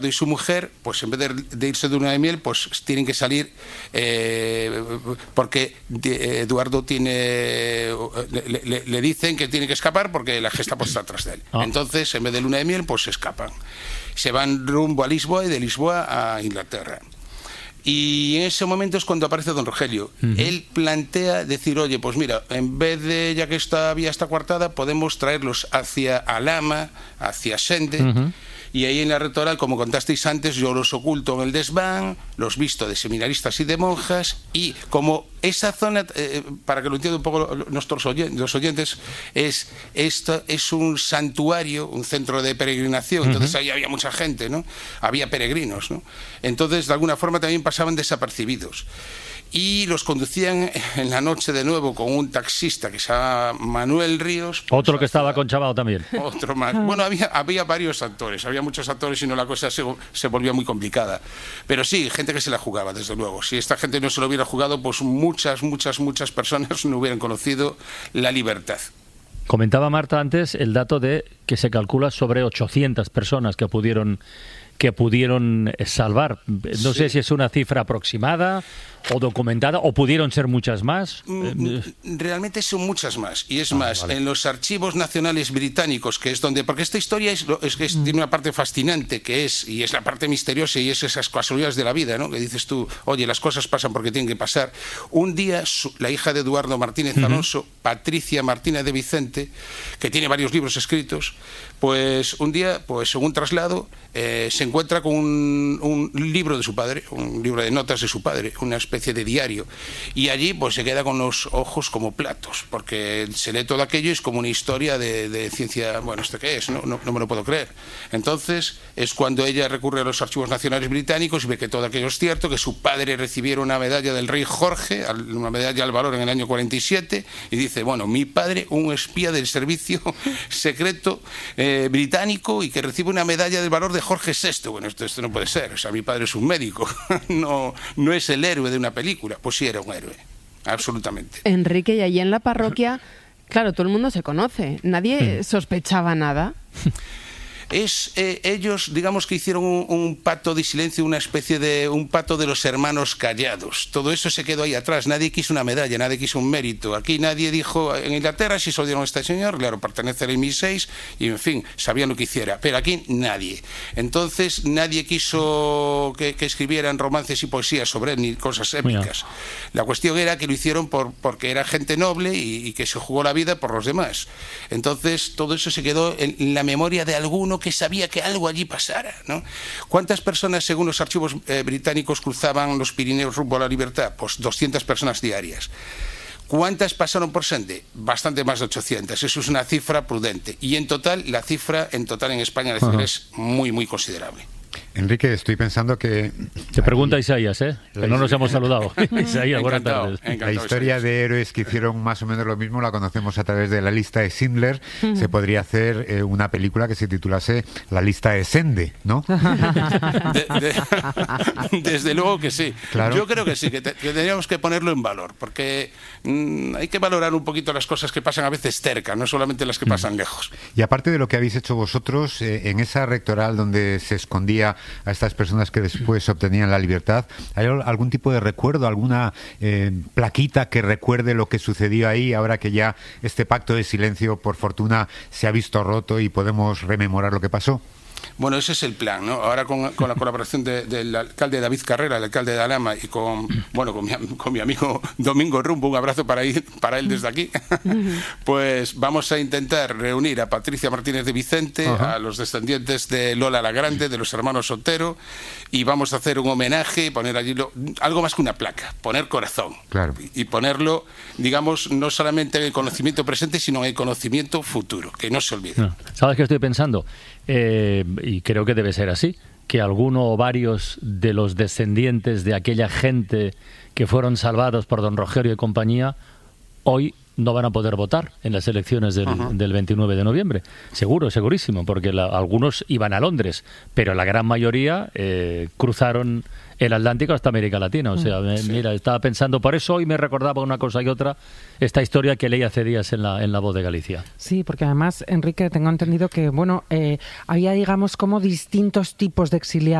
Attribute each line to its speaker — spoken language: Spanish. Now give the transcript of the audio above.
Speaker 1: y su mujer, pues en vez de irse de luna de miel, pues tienen que salir porque Eduardo le dicen que tiene que escapar porque la Gestapo está atrás de él. Entonces, en vez de luna de miel, pues se escapan. Se van rumbo a Lisboa y de Lisboa a Inglaterra. Y en ese momento es cuando aparece don Rogelio. Él plantea decir, oye, pues mira, en vez de, ya que esta vía está coartada, podemos traerlos hacia Alhama, hacia Sende, y ahí en la rectoral, como contasteis antes, yo los oculto en el desván, los visto de seminaristas y de monjas, y como esa zona, para que lo entiendan un poco los oyentes, esto es un santuario, un centro de peregrinación, entonces ahí había mucha gente, ¿no? Había peregrinos, ¿no? Entonces, de alguna forma también pasaban desapercibidos. Y los conducían en la noche de nuevo con un taxista que se llama Manuel Ríos. Pues
Speaker 2: otro que estaba conchavado también.
Speaker 1: Otro más. Bueno, había varios actores, había muchos actores y no la cosa se volvía muy complicada. Pero sí, gente que se la jugaba, desde luego. Si esta gente no se lo hubiera jugado, pues muchas personas no hubieran conocido la libertad.
Speaker 2: Comentaba Marta antes el dato de que se calcula sobre 800 personas que pudieron salvar. No sé si es una cifra aproximada o documentada, o pudieron ser muchas más.
Speaker 1: Realmente son muchas más. Y es más, vale. En los archivos nacionales británicos, que es donde... Porque esta historia tiene una parte fascinante, y es la parte misteriosa, y es esas casualidades de la vida, ¿no? Que dices tú, oye, las cosas pasan porque tienen que pasar. Un día, la hija de Eduardo Martínez Alonso, Patricia Martínez de Vicente, que tiene varios libros escritos, pues un día, pues en un traslado, se encuentra con un libro de su padre, un libro de notas de su padre, una especie de diario, y allí pues se queda con los ojos como platos, porque se lee todo aquello y es como una historia de ciencia. Bueno, ¿esto qué es? No me lo puedo creer. Entonces es cuando ella recurre a los archivos nacionales británicos y ve que todo aquello es cierto, que su padre recibiera una medalla del rey Jorge, una medalla al valor en el año 47, y dice, bueno, mi padre, un espía del servicio secreto británico, y que recibe una medalla del valor de Jorge VI. Bueno, esto no puede ser. O sea, mi padre es un médico, no es el héroe de una película. Pues sí, era un héroe, absolutamente.
Speaker 3: Enrique, y allí en la parroquia, claro, todo el mundo se conoce, nadie sospechaba nada.
Speaker 1: Ellos, digamos que hicieron un pacto de silencio, una especie de un pacto de los hermanos callados. Todo eso se quedó ahí atrás. Nadie quiso una medalla, nadie quiso un mérito. Aquí nadie dijo, en Inglaterra sí se lo dieron a este señor, claro, pertenece al MI6 y, en fin, sabían lo que hiciera. Pero aquí nadie. Entonces nadie quiso que escribieran romances y poesías sobre él, ni cosas épicas. La cuestión era que lo hicieron porque era gente noble y que se jugó la vida por los demás. Entonces todo eso se quedó en la memoria de alguno que sabía que algo allí pasara, ¿no? ¿Cuántas personas, según los archivos británicos, cruzaban los Pirineos rumbo a la libertad? Pues 200 personas diarias. ¿Cuántas pasaron por Sende? Bastante más de 800. Eso es una cifra prudente. Y en total, la cifra en España es muy, muy considerable.
Speaker 4: Enrique, estoy pensando que...
Speaker 2: Te pregunta Isaías, que no nos hemos saludado. Isaías, buenas tardes.
Speaker 4: La historia de héroes que hicieron más o menos lo mismo la conocemos a través de la lista de Schindler. Se podría hacer una película que se titulase La lista de Sende, ¿no?
Speaker 1: Desde luego que sí.
Speaker 4: Claro.
Speaker 1: Yo creo que sí, que tendríamos que ponerlo en valor, porque hay que valorar un poquito las cosas que pasan a veces cerca, no solamente las que pasan lejos.
Speaker 4: Y aparte de lo que habéis hecho vosotros, en esa rectoral donde se escondía a estas personas que después obtenían la libertad, ¿hay algún tipo de recuerdo, alguna plaquita que recuerde lo que sucedió ahí, ahora que ya este pacto de silencio, por fortuna, se ha visto roto y podemos rememorar lo que pasó?
Speaker 1: Bueno, ese es el plan, ¿no? Ahora con la colaboración del alcalde David Carrera, el alcalde de Alhama, y con mi amigo Domingo Rumbo, un abrazo para él desde aquí, pues vamos a intentar reunir a Patricia Martínez de Vicente, a los descendientes de Lola la Grande, de los hermanos Otero, y vamos a hacer un homenaje y poner allí algo más que una placa, poner corazón.
Speaker 4: Claro.
Speaker 1: Y ponerlo, digamos, no solamente en el conocimiento presente, sino en el conocimiento futuro, que no se olvide.
Speaker 2: ¿Sabes qué estoy pensando? Y creo que debe ser así, que alguno o varios de los descendientes de aquella gente que fueron salvados por don Rogelio y compañía, hoy no van a poder votar en las elecciones del 29 de noviembre. Segurísimo, porque algunos iban a Londres, pero la gran mayoría cruzaron el Atlántico hasta América Latina. O sea, mira, estaba pensando, por eso hoy me recordaba una cosa y otra esta historia que leí hace días en la Voz de Galicia.
Speaker 5: Sí, porque además, Enrique, tengo entendido que, había, digamos, como distintos tipos de exiliados.